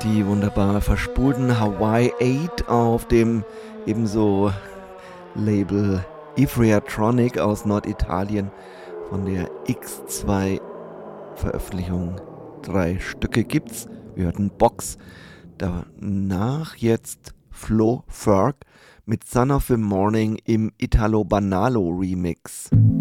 Die wunderbar verspulten Hawaii 8 auf dem ebenso Label Ifriatronic aus Norditalien von der X2 Veröffentlichung. 3 Stücke gibt's. Wir hörten Box. Danach jetzt Flo Ferg mit Son of the Morning im Italo Banalo Remix.